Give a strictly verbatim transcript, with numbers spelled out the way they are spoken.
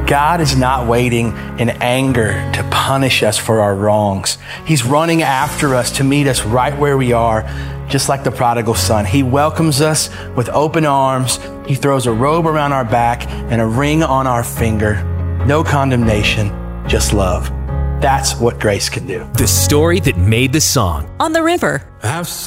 God is not waiting in anger to punish us for our wrongs. He's running after us to meet us right where we are, just like the prodigal son. He welcomes us with open arms. He throws a robe around our back and a ring on our finger. No condemnation, just love. That's what grace can do. The story that made the song. On the River. I've